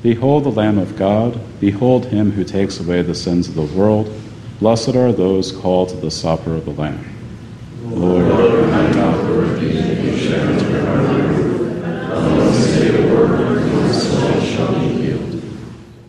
Behold the Lamb of God. Behold him who takes away the sins of the world. Blessed are those called to the supper of the Lamb.